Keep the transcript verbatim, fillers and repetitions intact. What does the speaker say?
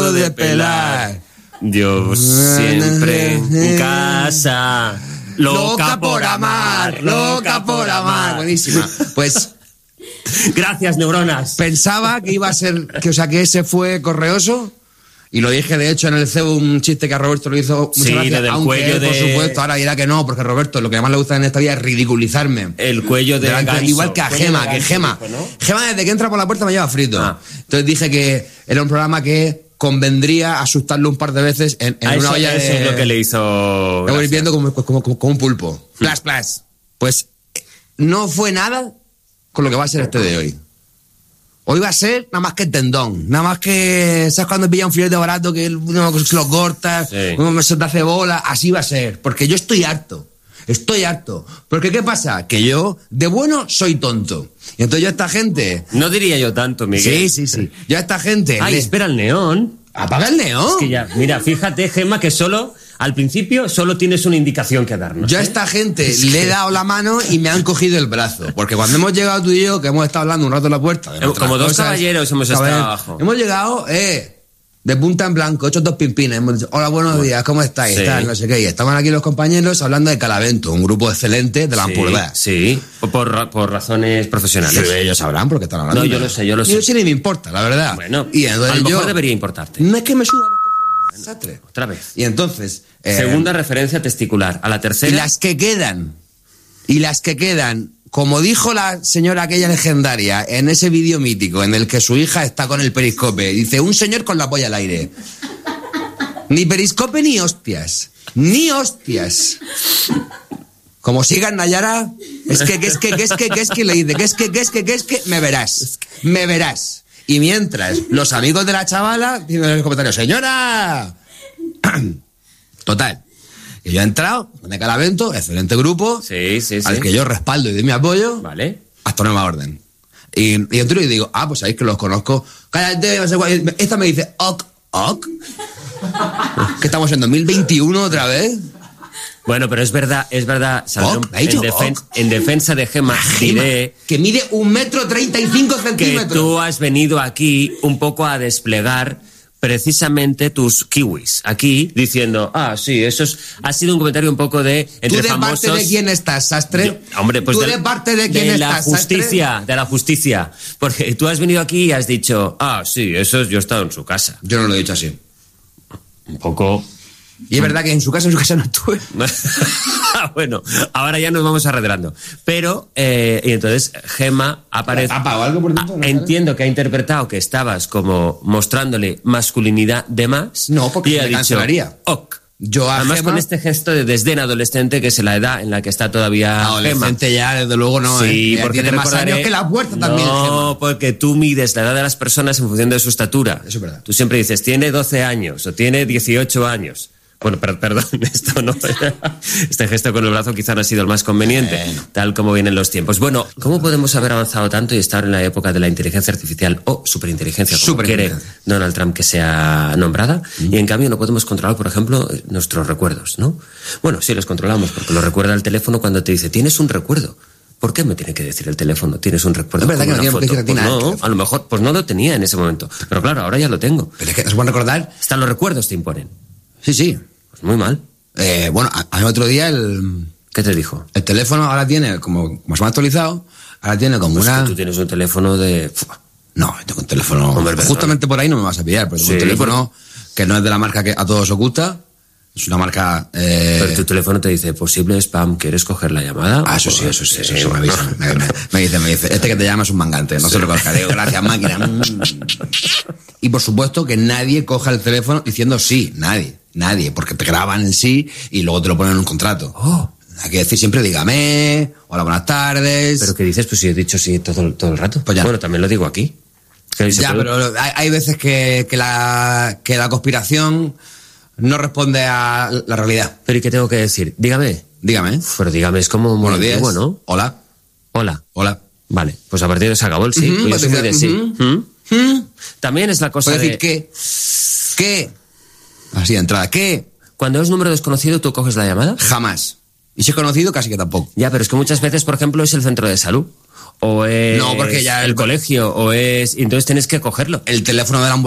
acabo de pelar. Yo siempre en casa. Loca, loca por amar, loca por amar. Buenísima. Pues... Gracias, neuronas. Pensaba que iba a ser... que, o sea, que ese fue correoso... Y lo dije, de hecho, en el C E U, un chiste que a Roberto le hizo muchas sí, gracias, del aunque cuello él, de... por supuesto, ahora dirá que no, porque Roberto, lo que más le gusta en esta vida es ridiculizarme. El cuello de Delante, ganso. igual que a Gema, ganso, que Gema. dijo, ¿no? Gema, desde que entra por la puerta me lleva frito. Ah. Entonces dije que era un programa que convendría asustarlo un par de veces en, en a una eso, olla eso de... es lo que le hizo... Lo voy viendo como, como, como, como un pulpo. Mm. Plas, plas. Pues no fue nada con lo que va a ser este de hoy. Hoy va a ser nada más que el tendón, nada más que, ¿sabes cuando pilla un filete barato que uno lo corta, sí. uno se te hace bola? Así va a ser, porque yo estoy harto, estoy harto. Porque ¿qué pasa? Que yo, de bueno, soy tonto. Y entonces yo a esta gente... No diría yo tanto, Miguel. Sí, sí, sí. Yo a esta gente... Ay, le... espera el neón. Apaga el neón. Es que ya, mira, fíjate, Gemma, que solo... Al principio solo tienes una indicación que darnos. Yo a ¿eh? esta gente es le he dado la mano y me han cogido el brazo. Porque cuando hemos llegado tú y yo, que hemos estado hablando un rato en la puerta... Como dos cosas, caballeros hemos estado caballeros, abajo. Hemos llegado, eh, de punta en blanco, hechos dos pimpines. Hemos dicho, hola, buenos días, ¿cómo estáis? Sí. Tal, no sé qué. Y estaban aquí los compañeros hablando de Calavento, un grupo excelente de la sí, Ampurdá. Sí, por, por razones profesionales. Sí, ellos sabrán porque están hablando. No, yo lo sé, yo lo sé. Yo sí ni me importa, la verdad. Bueno, y entonces a lo mejor yo, debería importarte. No es que me suda la desastre. Otra vez. Y entonces... Eh, Segunda referencia testicular. A la tercera... Y las que quedan, y las que quedan, como dijo la señora aquella legendaria en ese vídeo mítico en el que su hija está con el periscope, dice, un señor con la polla al aire. Ni periscope ni hostias. Ni hostias. Como sigan Nayara, es que, que, es que, que, es que, que, es que, le dice, que es que, que, es que, que, es que, me verás. Me verás. Y mientras, los amigos de la chavala dicen en los comentarios, señora... Total, que yo he entrado de Calavento, excelente grupo, sí, sí, sí. al que yo respaldo y doy mi apoyo, vale. hasta nueva orden. Y, y entro y digo, ah, pues sabéis que los conozco. Cállate, no sé cuál. Esta me dice, ok, ok. Que estamos en dos mil veintiuno otra vez. Bueno, pero es verdad, es verdad, Salomón, ok, en, defen en defensa de Gemma, Gema, diré que mide un metro treinta y cinco centímetros. Que tú has venido aquí un poco a desplegar precisamente tus kiwis aquí diciendo, ah, sí, eso es, ha sido un comentario un poco de entre ¿Tú de famosos. parte de quién estás, Sastre? Yo, hombre, pues ¿Tú de, de parte de quién de estás, la justicia, Sastre? de la justicia, porque tú has venido aquí y has dicho, ah, sí, eso es, yo he estado en su casa. Yo no lo he dicho así. Un poco. Y es verdad que en su casa, en su casa no estuve. Bueno, ahora ya nos vamos arredrando. Pero, eh, y entonces Gemma aparece. ¿Ha algo por dentro? Ah, entiendo que ha interpretado que estabas como mostrándole masculinidad de más. No, porque y se ha me dicho, cancelaría. ok. Yo a Además, Gemma, con este gesto de desdén adolescente, que es la edad en la que está todavía adolescente Gemma. ya, desde luego no. Sí, eh. porque tiene te más recordaré... años que la puerta también, No, Gemma. porque tú mides la edad de las personas en función de su estatura. Eso es verdad. Tú siempre dices, tiene doce años o tiene dieciocho años. Bueno, per perdón, esto no. Este gesto con el brazo quizá no ha sido el más conveniente, bueno. Tal como vienen los tiempos. Bueno, ¿cómo podemos haber avanzado tanto y estar en la época de la inteligencia artificial o superinteligencia, como superinteligencia. quiere Donald Trump que sea nombrada? Mm. Y en cambio no podemos controlar, por ejemplo, nuestros recuerdos, ¿no? Bueno, sí los controlamos, porque lo recuerda el teléfono cuando te dice, tienes un recuerdo. ¿Por qué me tiene que decir el teléfono? ¿Tienes un recuerdo? Es verdad que no tiene foto? que decir Pues no, a lo mejor, pues no lo tenía en ese momento. Pero claro, ahora ya lo tengo. Pero es que es bueno recordar. Hasta los recuerdos te imponen. Sí, sí. Pues muy mal. Eh, bueno, al otro día el... ¿Qué te dijo? El teléfono ahora tiene, como, como se me ha actualizado, ahora tiene como pues una... Que tú tienes un teléfono de... No, tengo un teléfono... Hombre, justamente por ahí no me vas a pillar, pero tengo sí, un teléfono pero... que no es de la marca que a todos os gusta. Es una marca... Eh... Pero tu teléfono te dice, posible spam, ¿quieres coger la llamada? Ah, eso sí, eso sí, eso, eso me avisa. me, me, me dice, me dice, este que te llama es un mangante, no sí. Se lo cogeré, gracias máquina. Y por supuesto que nadie coja el teléfono diciendo sí, nadie, nadie, porque te graban el sí y luego te lo ponen en un contrato. Oh. Hay que decir siempre, dígame, hola, buenas tardes. ¿Pero qué dices? Pues si he dicho sí todo, todo el rato. Pues ya. Bueno, también lo digo aquí. Ya, pero hay, hay veces que, que, la, que la conspiración no responde a la realidad. ¿Pero y qué tengo que decir? Dígame. Dígame. Pero dígame, es como... Buenos días. ¿No? Hola. Hola. Hola. Vale, pues a partir de se acabó el sí. Uh-huh, pues yo soy de sí. Uh-huh. ¿Mm? ¿Mm? También es la cosa Puedes de... decir qué. ¿Qué? Así de entrada. ¿Qué? Cuando es número desconocido, ¿tú coges la llamada? Jamás. Y si es conocido, casi que tampoco. Ya, pero es que muchas veces, por ejemplo, es el centro de salud. O es no, porque ya el, el colegio, o es... Y entonces tienes que cogerlo. El teléfono de la ambulancia